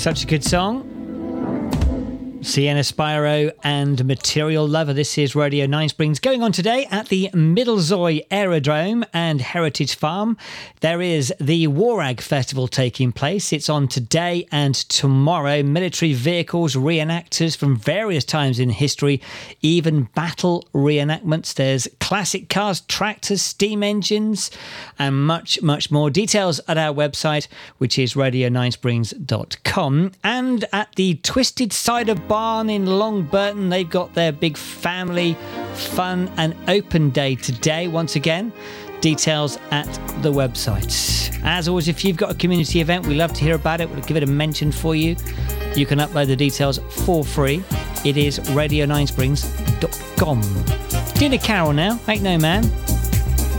Such a good song. Sienna Spiro and Material Lover. This is Radio 9 Springs. Going on today at the Middlezoy Aerodrome and Heritage Farm, there is the Warag Festival taking place. It's on today and tomorrow. Military vehicles, reenactors from various times in history, even battle reenactments. There's classic cars, tractors, steam engines, and much, much more. Details at our website, which is radio9springs.com. And at the Twisted Cider Barn in Longburton, they've got their big family fun and open day today. Once again, details at the website. As always, if you've got a community event, we love to hear about it. We'll give it a mention for you. You can upload the details for free. It is radio9springs.com. Dina Carroll now, Ain't No Man.